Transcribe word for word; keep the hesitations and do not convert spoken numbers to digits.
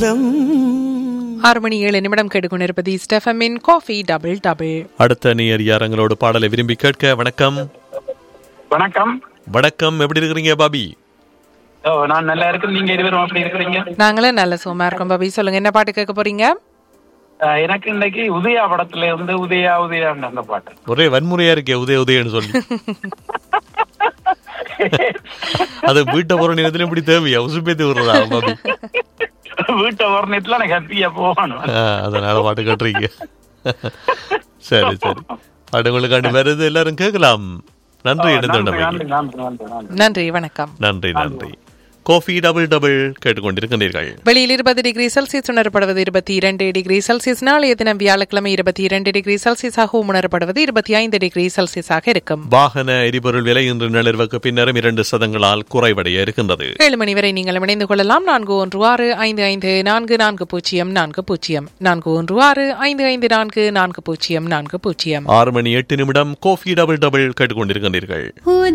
ஆறு மணி ஏழு நிமிடம் கேட்டுக்கொண்டிருப்பது ஸ்டெஃபமின் காஃபி டபுள் டபுள். அடுத்த நேயர் யாரங்களோட பாடலை விரும்பி கேட்க வணக்கம். வணக்கம். வணக்கம், எப்படி இருக்கிறீங்க பாபி? ஓ, நான் நல்லா இருக்கேன். நீங்க இருவரும் எப்படி இருக்கிறீங்க? நாங்களே நல்ல சும்மா இருக்கோம் பாபி. சொல்லுங்க, என்ன பாட்டு கேட்க போறீங்க? அஹ், எனக்கு இன்னைக்கு உதயா படத்துல இருந்து உதயா உதயான்னு அந்த பாட்டு. ஒரே வன்முறையா இருக்கே உதய உதயன்னு சொல்லி. அது வீட்டை போற நேரத்துல இப்படி தேவையா உசுப்பேத்தி விடுறதா பாபி? வீட்டை வர்ணத்துல எனக்கு ஹாப்பியா போகணும். அதனால பாட்டு கட்டுறீங்க. சரி சரி, பாட்டு உங்களுக்காண்டி வருது, எல்லாரும் கேட்கலாம். நன்றி. நன்றி, நன்றி, நன்றி, நன்றி, நன்றி. நன்றி, வணக்கம். நன்றி நன்றி. காஃபி டபுள் டபுள் கேட்டுக்கொண்டிருக்கிறீர்கள். வெளியில் இருபது டிகிரி செல்சியஸ் உணரப்படுவது இருபத்தி இரண்டு டிகிரி செல்சியஸ். நாளைய தினம் வியாழக்கிழமை இருபத்தி இரண்டு டிகிரி செல்சியஸாகவும் உணரப்படுவது இருபத்தி ஐந்து டிகிரி செல்சியஸாக இருக்கும். வாகன எரிபொருள் விலை இன்று நள்ளிரவுக்கு பின்னரும் இரண்டு சதங்களால் குறைவடைய இருக்கின்றது. ஏழு மணி வரை நீங்கள் இணைந்து கொள்ளலாம். நான்கு ஒன்று ஆறு ஐந்து ஐந்து நான்கு நான்கு பூஜ்ஜியம் நான்கு பூஜ்ஜியம் நான்கு ஒன்று ஆறு ஐந்து ஐந்து நான்கு நான்கு பூஜ்ஜியம் நான்கு பூஜ்ஜியம். ஆறு மணி எட்டு நிமிடம். காஃபி டபுள் டபுள் கேட்டுக்கொண்டிருக்கின்றீர்கள்.